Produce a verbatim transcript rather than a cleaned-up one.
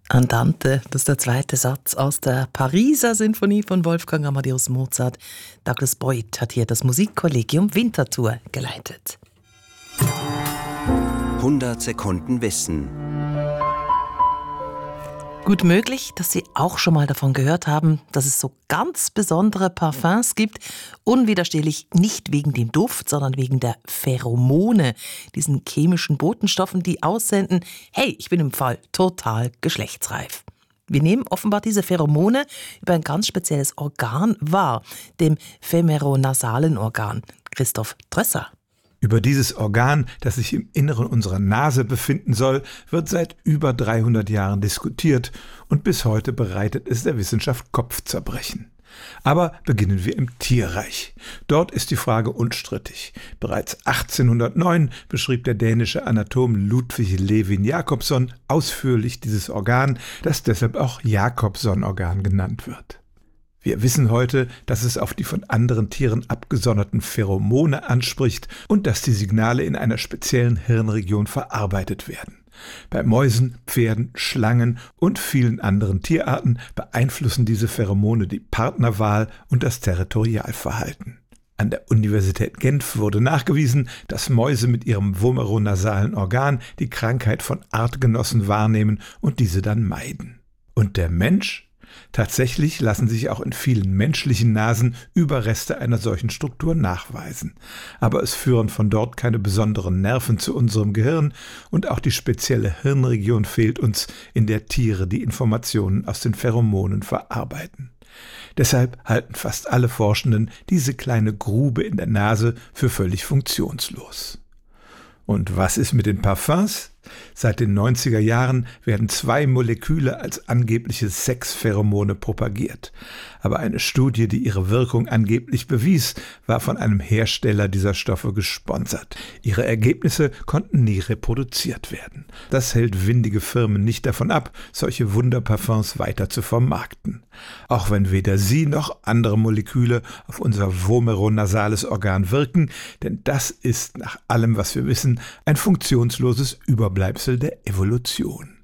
Andante, das ist der zweite Satz aus der Pariser Sinfonie von Wolfgang Amadeus Mozart. Douglas Boyd hat hier das Musikkollegium Winterthur geleitet. hundert Sekunden Wissen. Gut möglich, dass Sie auch schon mal davon gehört haben, dass es so ganz besondere Parfums gibt. Unwiderstehlich nicht wegen dem Duft, sondern wegen der Pheromone, diesen chemischen Botenstoffen, die aussenden, hey, ich bin im Fall total geschlechtsreif. Wir nehmen offenbar diese Pheromone über ein ganz spezielles Organ wahr, dem femoronasalen Organ. Christoph Drösser. Über dieses Organ, das sich im Inneren unserer Nase befinden soll, wird seit über dreihundert Jahren diskutiert und bis heute bereitet es der Wissenschaft Kopfzerbrechen. Aber beginnen wir im Tierreich. Dort ist die Frage unstrittig. Bereits achtzehnhundertneun beschrieb der dänische Anatom Ludwig Levin Jakobson ausführlich dieses Organ, das deshalb auch Jakobson-Organ genannt wird. Wir wissen heute, dass es auf die von anderen Tieren abgesonderten Pheromone anspricht und dass die Signale in einer speziellen Hirnregion verarbeitet werden. Bei Mäusen, Pferden, Schlangen und vielen anderen Tierarten beeinflussen diese Pheromone die Partnerwahl und das Territorialverhalten. An der Universität Genf wurde nachgewiesen, dass Mäuse mit ihrem vomeronasalen Organ die Krankheit von Artgenossen wahrnehmen und diese dann meiden. Und der Mensch? Tatsächlich lassen sich auch in vielen menschlichen Nasen Überreste einer solchen Struktur nachweisen. Aber es führen von dort keine besonderen Nerven zu unserem Gehirn und auch die spezielle Hirnregion fehlt uns, in der Tiere die Informationen aus den Pheromonen verarbeiten. Deshalb halten fast alle Forschenden diese kleine Grube in der Nase für völlig funktionslos. Und was ist mit den Parfums? Seit den neunziger Jahren werden zwei Moleküle als angebliche Sexpheromone propagiert. Aber eine Studie, die ihre Wirkung angeblich bewies, war von einem Hersteller dieser Stoffe gesponsert. Ihre Ergebnisse konnten nie reproduziert werden. Das hält windige Firmen nicht davon ab, solche Wunderparfums weiter zu vermarkten. Auch wenn weder sie noch andere Moleküle auf unser vomeronasales Organ wirken, denn das ist nach allem, was wir wissen, ein funktionsloses Überbleibsel der Evolution.